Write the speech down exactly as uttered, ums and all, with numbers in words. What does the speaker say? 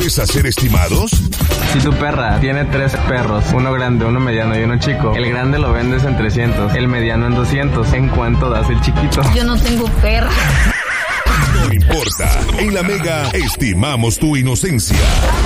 ¿sabes hacer estimados? Si tu perra tiene tres perros, uno grande, uno mediano y uno chico, el grande lo vendes en trescientos, el mediano en doscientos. ¿En cuánto das el chiquito? Yo no tengo perra. No importa, en La Mega estimamos tu inocencia.